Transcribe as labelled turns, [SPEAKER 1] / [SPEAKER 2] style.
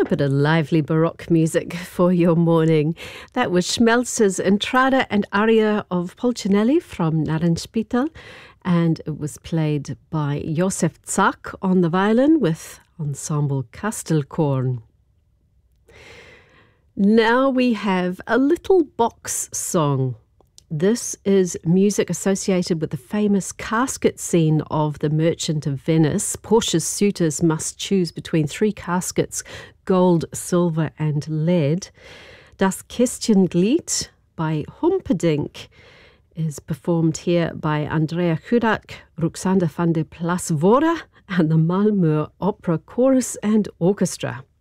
[SPEAKER 1] A bit of lively Baroque music for your morning. That was Schmelz's Entrada and Aria of Polcinelli from Narrenspital, and it was played by Josef Zak on the violin with Ensemble Kastelkorn. Now we have a little box song. This is music associated with the famous casket scene of The Merchant of Venice. Portia's suitors must choose between 3 caskets, gold, silver and lead. Das Kistchenglied by Humperdinck is performed here by Andrea Chudak, Ruxander van der Plas-Vora and the Malmö Opera Chorus and Orchestra.